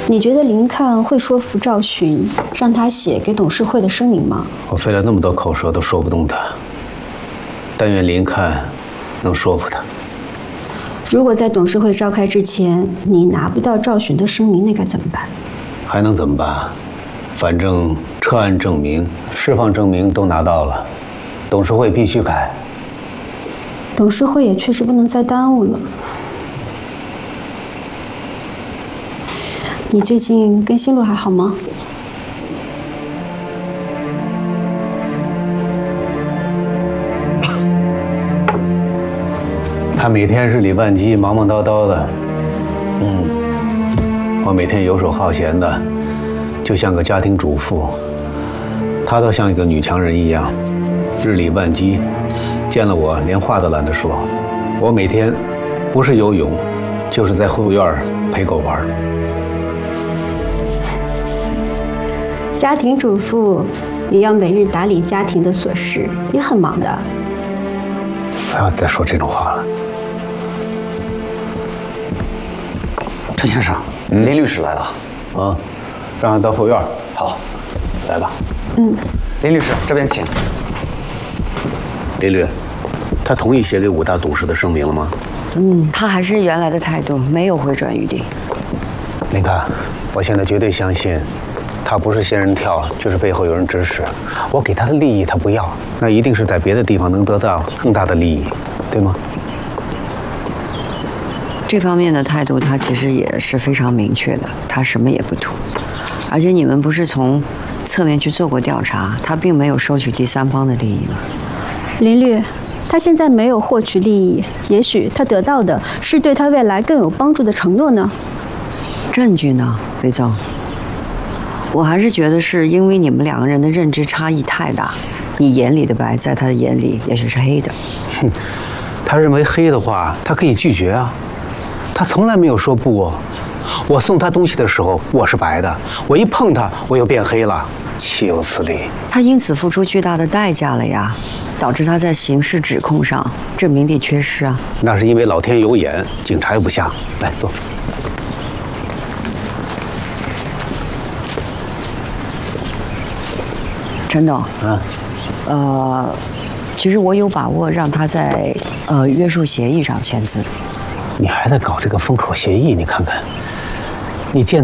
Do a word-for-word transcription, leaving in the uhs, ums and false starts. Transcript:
你觉得林看会说服赵寻，让他写给董事会的声明吗？ 我费了那么多口舌都说不动他。但愿林看能说服他。 如果在董事会召开之前，你拿不到赵寻的声明，那该怎么办？ 还能怎么办？反正撤案证明、释放证明都拿到了，董事会必须改。 董事会也确实不能再耽误了。你最近跟新路还好吗？ 他每天日理万机，忙忙叨叨的。嗯，我每天游手好闲的，就像个家庭主妇。他倒像一个女强人一样，日理万机，见了我连话都懒得说。我每天不是游泳，就是在后院陪狗玩。 家庭主妇也要每日打理家庭的琐事，也很忙的。 不要再说这种话了。 陈先生，嗯、林律师来了。 啊，让他到后院。 好， 来吧。 嗯， 林律师这边请。 林律，他同意写给五大董事的声明了吗？ 嗯，他还是原来的态度，没有回转余地。 林看，我现在绝对相信。他不是仙人跳，就是背后有人指使。我给他的利益他不要，那一定是在别的地方能得到更大的利益，对吗？ 这方面的态度他其实也是非常明确的，他什么也不图。而且你们不是从侧面去做过调查，他并没有收取第三方的利益吗？ 林律，他现在没有获取利益，也许他得到的是对他未来更有帮助的承诺呢？ 证据呢，李总？我还是觉得是因为你们两个人的认知差异太大，你眼里的白，在他的眼里也许是黑的。 哼，他认为黑的话，他可以拒绝啊，他从来没有说不哦。我送他东西的时候，我是白的，我一碰他，我又变黑了，岂有此理！ 他因此付出巨大的代价了呀，导致他在刑事指控上证明力缺失啊。 那是因为老天有眼，警察又不瞎。来坐。 陈董， 啊， 呃，其实我有把握让他在呃约束协议上签字。 你还在搞这个封口协议？你看看，你见